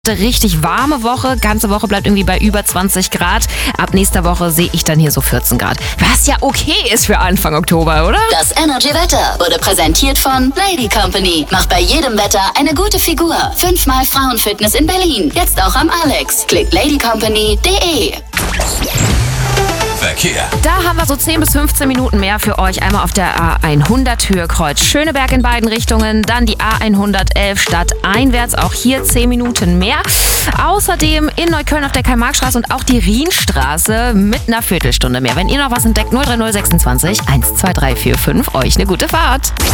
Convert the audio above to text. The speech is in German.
Richtig warme Woche. Ganze Woche bleibt irgendwie bei über 20 Grad. Ab nächster Woche sehe ich dann hier so 14 Grad. Was ja okay ist für Anfang Oktober, oder? Das Energy-Wetter wurde präsentiert von Lady Company. Macht bei jedem Wetter eine gute Figur. 5-mal Frauenfitness in Berlin. Jetzt auch am Alex. Klickt ladycompany.de. Verkehr. Da haben wir so 10 bis 15 Minuten mehr für euch. Einmal auf der A100 Höhe Kreuz Schöneberg in beiden Richtungen. Dann die A111 stadteinwärts. Auch hier 10 Minuten mehr. Außerdem in Neukölln auf der Karl-Marx-Straße und auch die Rienstraße mit einer Viertelstunde mehr. Wenn ihr noch was entdeckt, 03026 12345. Euch eine gute Fahrt.